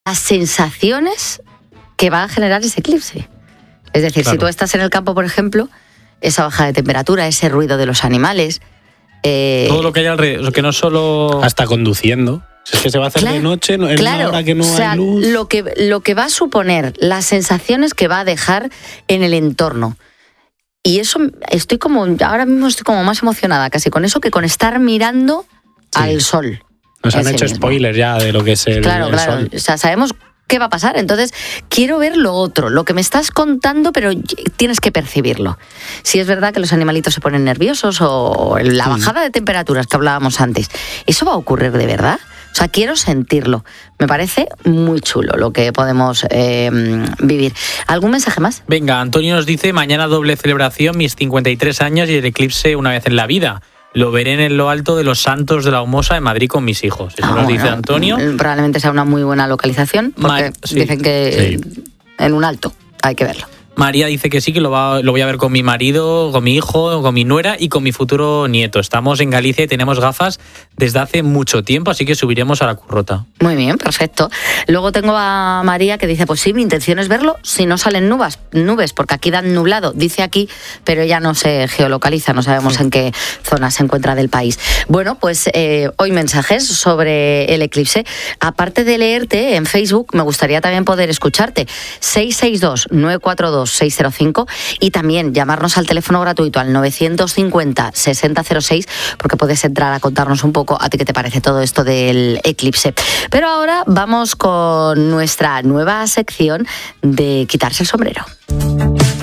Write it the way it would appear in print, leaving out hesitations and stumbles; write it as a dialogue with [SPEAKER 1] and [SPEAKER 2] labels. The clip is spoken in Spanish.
[SPEAKER 1] las sensaciones que va a generar ese eclipse. Es decir,
[SPEAKER 2] Claro.
[SPEAKER 1] si tú estás en el campo, por ejemplo, esa bajada de temperatura, ese ruido de los animales...
[SPEAKER 3] Todo lo que hay alrededor, que no solo...
[SPEAKER 2] Hasta conduciendo. Si es que se va a hacer
[SPEAKER 1] Claro,
[SPEAKER 2] de noche, en
[SPEAKER 1] claro,
[SPEAKER 2] una hora que no
[SPEAKER 1] o sea,
[SPEAKER 2] hay luz.
[SPEAKER 1] lo que va a suponer, las sensaciones que va a dejar en el entorno. Y eso, ahora mismo estoy como más emocionada casi con eso que con estar mirando al sol.
[SPEAKER 2] Nos han
[SPEAKER 1] ese
[SPEAKER 2] hecho
[SPEAKER 1] mismo.
[SPEAKER 2] spoilers ya de lo que es el
[SPEAKER 1] Claro.
[SPEAKER 2] sol.
[SPEAKER 1] O sea, sabemos qué va a pasar. Entonces, quiero ver lo otro, lo que me estás contando, pero tienes que percibirlo. Si es verdad que los animalitos se ponen nerviosos o la bajada de temperaturas que hablábamos antes, ¿eso va a ocurrir de verdad? O sea, quiero sentirlo. Me parece muy chulo lo que podemos vivir. ¿Algún mensaje más?
[SPEAKER 3] Venga, Antonio nos dice, mañana doble celebración, mis 53 años y el eclipse una vez en la vida. Lo veré en lo alto de los Santos de la Humosa en Madrid con mis hijos. Eso nos dice Antonio.
[SPEAKER 1] Probablemente sea una muy buena localización, porque
[SPEAKER 3] Sí.
[SPEAKER 1] dicen que en un alto hay que verlo.
[SPEAKER 3] María dice que sí, que lo voy a ver con mi marido, con mi hijo, con mi nuera y con mi futuro nieto. Estamos en Galicia y tenemos gafas desde hace mucho tiempo, así que subiremos a la Currota.
[SPEAKER 1] Muy bien, perfecto. Luego tengo a María que dice, pues sí, mi intención es verlo si no salen nubes, porque aquí dan nublado, dice aquí, pero ya no se geolocaliza, no sabemos en qué zona se encuentra del país. Bueno, pues hoy mensajes sobre el eclipse. Aparte de leerte en Facebook, me gustaría también poder escucharte. 662-942-605 y también llamarnos al teléfono gratuito al 950-6006, porque puedes entrar a contarnos un poco a ti qué te parece todo esto del eclipse. Pero ahora vamos con nuestra nueva sección de quitarse el sombrero.